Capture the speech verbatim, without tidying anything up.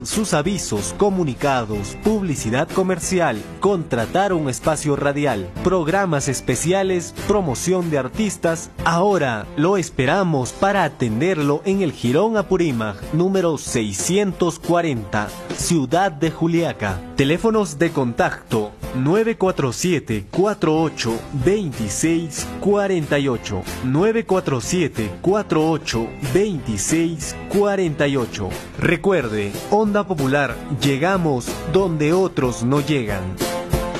Sus avisos, comunicados, publicidad comercial, contratar un espacio radial, programas especiales, promoción de artistas. Ahora lo esperamos para atenderlo en el Jirón Apurímac, número seiscientos cuarenta, Ciudad de Juliaca. Teléfonos de contacto nueve cuatro siete, cuatro ocho, dos seis cuatro ocho, nueve cuatro siete, cuatro ocho, dos seis cuatro ocho. Recuerde, Onda Popular, llegamos donde otros no llegan.